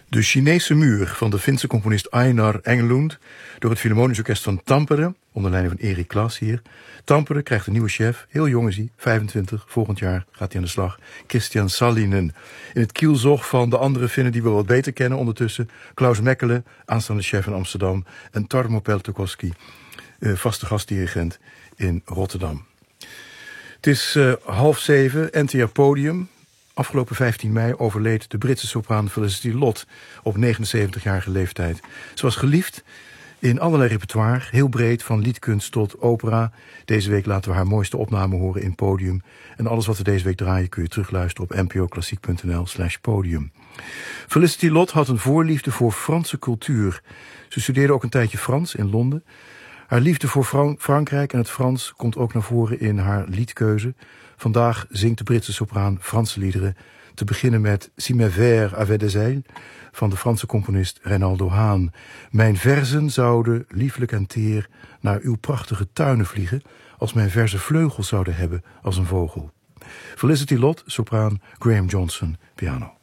De Chinese muur van de Finse componist Einar Engelund door het Philharmonisch Orkest van Tampere, onder leiding van Erik Klas hier. Tampere krijgt een nieuwe chef, heel jong is hij, 25, volgend jaar gaat hij aan de slag. Christian Sallinen. In het kielzog van de andere Finnen die we wat beter kennen ondertussen. Klaus Mekkelen, aanstaande chef in Amsterdam. En Tarmo Peltokoski, vaste gastdirigent in Rotterdam. Het is 6:30, NTR Podium. Afgelopen 15 mei overleed de Britse sopraan Felicity Lott op 79-jarige leeftijd. Ze was geliefd in allerlei repertoire, heel breed, van liedkunst tot opera. Deze week laten we haar mooiste opname horen in Podium. En alles wat we deze week draaien kun je terugluisteren op npoklassiek.nl/podium. Felicity Lott had een voorliefde voor Franse cultuur. Ze studeerde ook een tijdje Frans in Londen. Haar liefde voor Frankrijk en het Frans komt ook naar voren in haar liedkeuze. Vandaag zingt de Britse sopraan Franse liederen, te beginnen met Si mes vers avaient des ailes van de Franse componist Reynaldo Haan. Mijn verzen zouden, lieflijk en teer, naar uw prachtige tuinen vliegen, als mijn verzen vleugels zouden hebben als een vogel. Felicity Lott, sopraan, Graham Johnson, piano.